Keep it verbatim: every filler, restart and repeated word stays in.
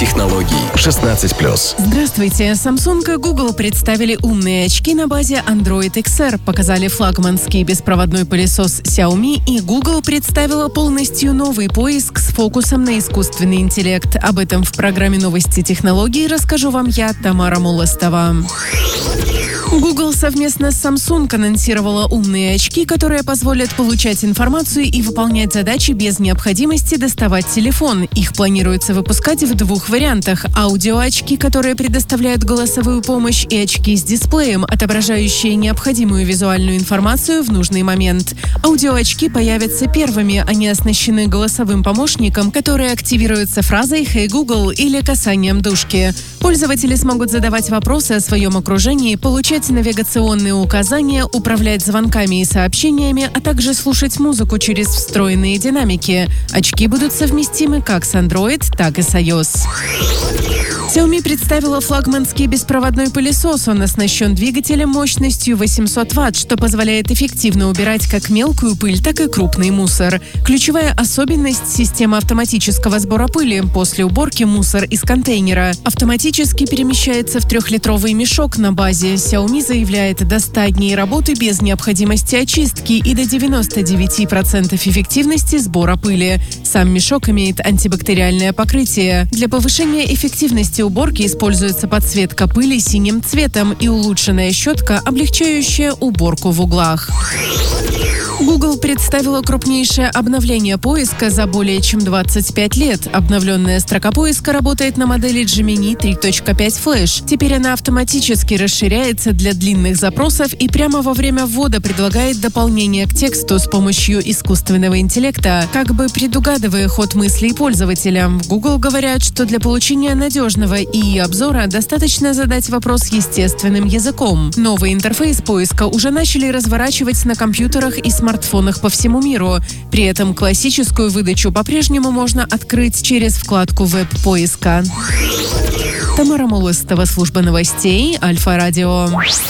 технологий. шестнадцать плюс. Здравствуйте. Samsung и Google представили умные очки на базе Android икс ар, показали флагманский беспроводной пылесос Xiaomi, и Google представила полностью новый поиск с фокусом на искусственный интеллект. Об этом в программе «Новости технологий» расскажу вам я, Тамара Молостова. Google совместно с Samsung анонсировала умные очки, которые позволят получать информацию и выполнять задачи без необходимости доставать телефон. Их планируется выпускать в двух вариантах: аудиоочки, которые предоставляют голосовую помощь, и очки с дисплеем, отображающие необходимую визуальную информацию в нужный момент. Аудиоочки появятся первыми. Они оснащены голосовым помощником, который активируется фразой «Hey Google» или касанием дужки. Пользователи смогут задавать вопросы о своем окружении, получать навигационные указания, управлять звонками и сообщениями, а также слушать музыку через встроенные динамики. Очки будут совместимы как с Android, так и с iOS. Xiaomi представила флагманский беспроводной пылесос. Он оснащен двигателем мощностью восемьсот ватт, что позволяет эффективно убирать как мелкую пыль, так и крупный мусор. Ключевая особенность – система автоматического сбора пыли. После уборки мусор из контейнера автоматически перемещается в трехлитровый мешок на базе. Xiaomi заявляет, до ста дней работы без необходимости очистки и до девяноста девяти процентов эффективности сбора пыли. Сам мешок имеет антибактериальное покрытие. Для повышения эффективности уборки используется подсветка пыли синим цветом и улучшенная щетка, облегчающая уборку в углах. Google представила крупнейшее обновление поиска за более чем двадцать пять лет. Обновленная строка поиска работает на модели Gemini три точка пять Flash. Теперь она автоматически расширяется для длинных запросов и прямо во время ввода предлагает дополнение к тексту с помощью искусственного интеллекта, как бы предугадывая ход мыслей пользователя. В Google говорят, что для получения надежного и обзора достаточно задать вопрос естественным языком. Новый интерфейс поиска уже начали разворачивать на компьютерах и смартфонах смартфонах по всему миру. При этом классическую выдачу по-прежнему можно открыть через вкладку веб-поиска. Тамара Молостова, служба новостей Альфа Радио.